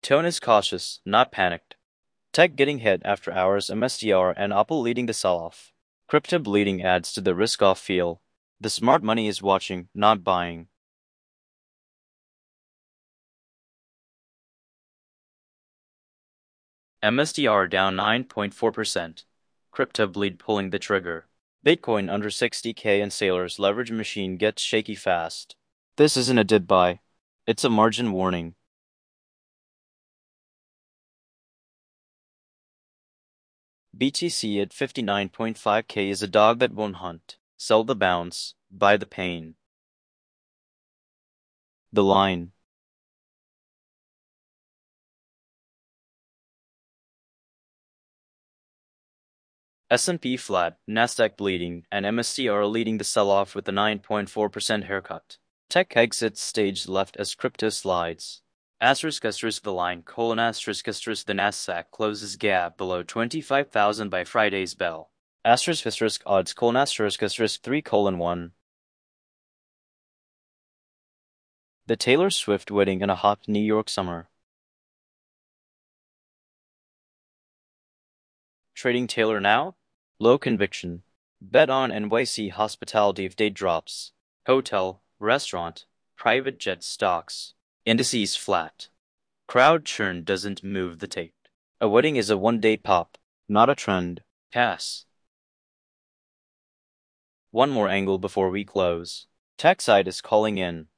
Tone is cautious, not panicked. Tech getting hit after hours, MSTR and Apple leading the sell-off. Crypto bleeding adds to the risk-off feel. The smart money is watching, not buying. MSTR down 9.4%. Crypto bleed pulling the trigger. Bitcoin under 60K and Sailor's leverage machine gets shaky fast. This isn't a dip buy. It's a margin warning. BTC at 59.5K is a dog that won't hunt. Sell the bounce, buy the pain. The line. S&P flat, Nasdaq bleeding, and MSCI leading the sell-off with a 9.4% haircut. Tech exits stage left as crypto slides. *** the line: *** the Nasdaq closes gap below 25,000 by Friday's bell. *** odds: ***3:1. The Taylor Swift wedding in a hot New York summer. Trading Taylor now? Low conviction. Bet on NYC hospitality if date drops. Hotel, restaurant, private jet stocks. Indices flat. Crowd churn doesn't move the tape. A wedding is a one-day pop, not a trend. Pass. One more angle before we close. TechSide is calling in.